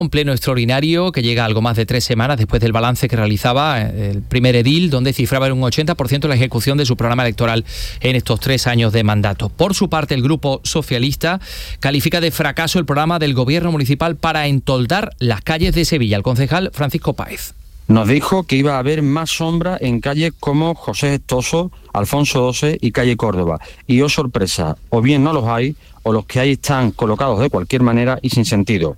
Un pleno extraordinario que llega a algo más de 3 semanas después del balance que realizaba el primer edil, donde cifraba en un 80% la ejecución de su programa electoral en estos 3 años de mandato. Por su parte, el Grupo Socialista califica de fracaso el programa del Gobierno municipal para entoldar las calles de Sevilla. El concejal Francisco Páez. Nos dijo que iba a haber más sombra en calles como José Gestoso, Alfonso XII y calle Córdoba. Y, oh sorpresa, o bien no los hay, o los que hay están colocados de cualquier manera y sin sentido.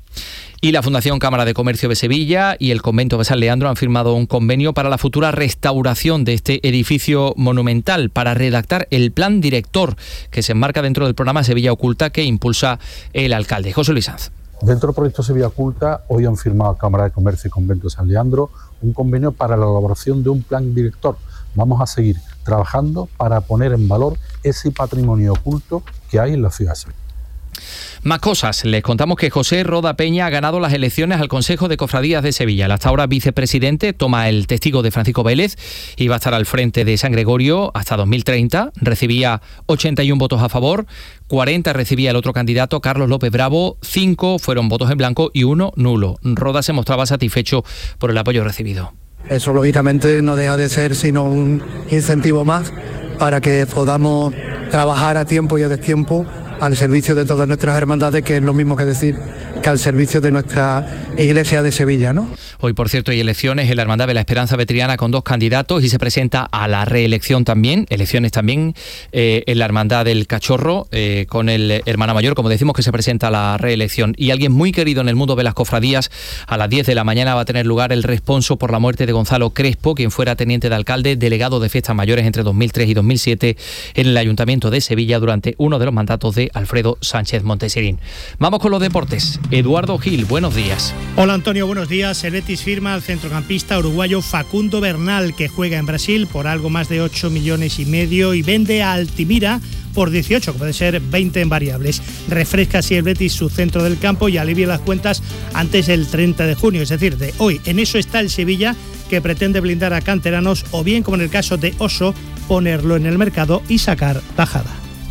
Y la Fundación Cámara de Comercio de Sevilla y el Convento de San Leandro han firmado un convenio para la futura restauración de este edificio monumental, para redactar el plan director que se enmarca dentro del programa Sevilla Oculta que impulsa el alcalde. José Luis Sanz. Dentro del proyecto Sevilla Oculta, hoy han firmado Cámara de Comercio y Convento de San Leandro un convenio para la elaboración de un plan director. Vamos a seguir trabajando para poner en valor ese patrimonio oculto que hay en la ciudad de Sevilla. Más cosas. Les contamos que José Roda Peña ha ganado las elecciones al Consejo de Cofradías de Sevilla. El hasta ahora vicepresidente toma el testigo de Francisco Vélez y va a estar al frente de San Gregorio hasta 2030. Recibía 81 votos a favor, 40 recibía el otro candidato, Carlos López Bravo, 5 fueron votos en blanco y 1 nulo. Roda se mostraba satisfecho por el apoyo recibido. Eso lógicamente no deja de ser sino un incentivo más para que podamos trabajar a tiempo y a destiempo al servicio de todas nuestras hermandades, que es lo mismo que decir que al servicio de nuestra iglesia de Sevilla, ¿no? Hoy, por cierto, hay elecciones en la Hermandad de la Esperanza Vetriana con 2 candidatos y se presenta a la reelección también, elecciones también en la Hermandad del Cachorro con el Hermana Mayor, como decimos, que se presenta a la reelección. Y alguien muy querido en el mundo de las cofradías, a las 10 de la mañana va a tener lugar el responso por la muerte de Gonzalo Crespo, quien fuera teniente de alcalde, delegado de fiestas mayores entre 2003 y 2007 en el Ayuntamiento de Sevilla durante uno de los mandatos de Alfredo Sánchez Monteserín. Vamos con los deportes. Eduardo Gil, buenos días. Hola Antonio, buenos días. El Betis firma al centrocampista uruguayo Facundo Bernal, que juega en Brasil por algo más de 8,5 millones y vende a Altimira por 18, que puede ser 20 en variables. Refresca así el Betis su centro del campo y alivia las cuentas antes del 30 de junio, es decir, de hoy. En eso está el Sevilla, que pretende blindar a canteranos o bien, como en el caso de Oso, ponerlo en el mercado y sacar tajada.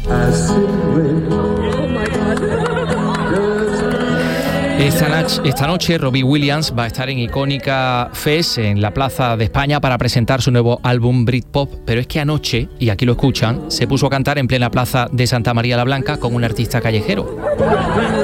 Esta noche Robbie Williams va a estar en Icónica Fest en la Plaza de España para presentar su nuevo álbum Britpop, pero es que anoche, y aquí lo escuchan, se puso a cantar en plena plaza de Santa María la Blanca con un artista callejero.